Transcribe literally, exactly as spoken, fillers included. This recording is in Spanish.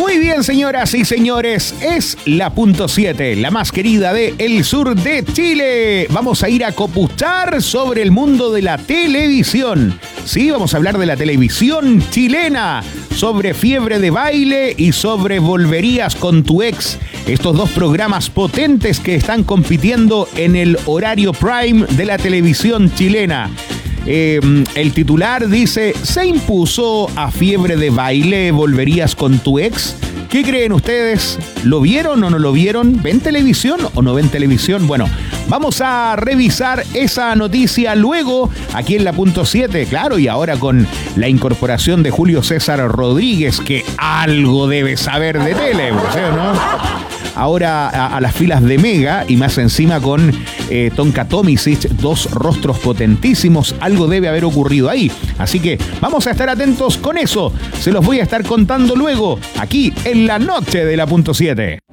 Muy bien, señoras y señores, es la punto siete, la más querida de el sur de Chile. Vamos a ir a copuchar sobre el mundo de la televisión. Sí, vamos a hablar de la televisión chilena, sobre Fiebre de Baile y sobre Volverías con tu ex. Estos dos programas potentes que están compitiendo en el horario prime de la televisión chilena. Eh, el titular dice: se impuso a Fiebre de Baile, Volverías con tu ex. ¿Qué creen ustedes? ¿Lo vieron o no lo vieron? ¿Ven televisión o no ven televisión? Bueno, vamos a revisar esa noticia luego aquí en la punto siete, claro, y ahora con la incorporación de Julio César Rodríguez, que algo debe saber de tele, ¿sí o no? Ahora a, a las filas de Mega y más encima con eh, Tonka Tomisic, dos rostros potentísimos, algo debe haber ocurrido ahí. Así que vamos a estar atentos con eso. Se los voy a estar contando luego, aquí en la noche de la punto siete.